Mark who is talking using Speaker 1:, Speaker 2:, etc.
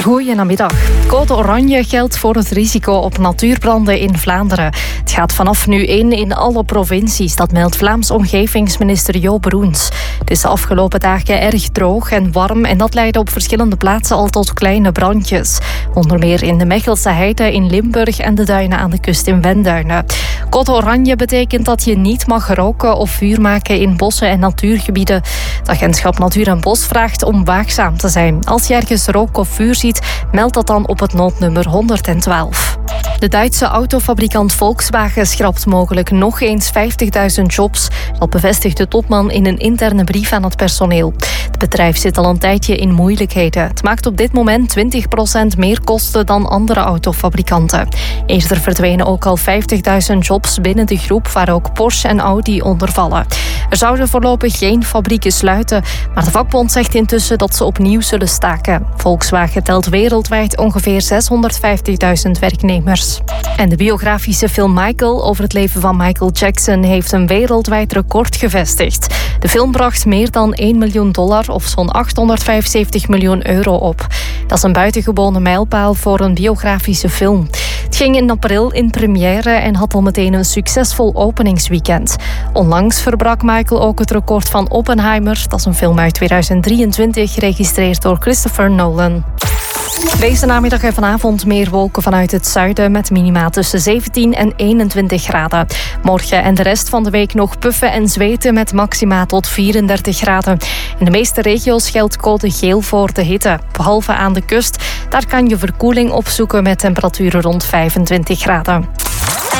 Speaker 1: Goedemiddag. Code oranje geldt voor het risico op natuurbranden in Vlaanderen. Het gaat vanaf nu in alle provincies. Dat meldt Vlaams omgevingsminister Jo Broens. Het is de afgelopen dagen erg droog en warm en dat leidde op verschillende plaatsen al tot kleine brandjes. Onder meer in de Mechelse Heide in Limburg en de duinen aan de kust in Wenduinen. Code oranje betekent dat je niet mag roken of vuur maken in bossen en natuurgebieden. Het agentschap Natuur en Bos vraagt om waakzaam te zijn. Als je ergens rook of vuur ziet, meld dat dan op het noodnummer 112. De Duitse autofabrikant Volkswagen schrapt mogelijk nog eens 50.000 jobs. Dat bevestigt de topman in een interne brief aan het personeel. Het bedrijf zit al een tijdje in moeilijkheden. Het maakt op dit moment 20% meer kosten dan andere autofabrikanten. Eerder verdwenen ook al 50.000 jobs binnen de groep waar ook Porsche en Audi onder vallen. Er zouden voorlopig geen fabrieken sluiten, maar de vakbond zegt intussen dat ze opnieuw zullen staken. Volkswagen telt wereldwijd ongeveer 650.000 werknemers. En de biografische film Michael over het leven van Michael Jackson heeft een wereldwijd record gevestigd. De film bracht meer dan $1 miljoen of zo'n €875 miljoen op. Dat is een buitengewone mijlpaal voor een biografische film. Het ging in april in première en had al meteen een succesvol openingsweekend. Onlangs verbrak Michael ook het record van Oppenheimer. Dat is een film uit 2023, geregistreerd door Christopher Nolan. Deze namiddag en vanavond meer wolken vanuit het zuiden met minima tussen 17 en 21 graden. Morgen en de rest van de week nog puffen en zweten met maxima tot 34 graden. In de meeste regio's geldt code geel voor de hitte. Behalve aan de kust, daar kan je verkoeling opzoeken met temperaturen rond 25 graden.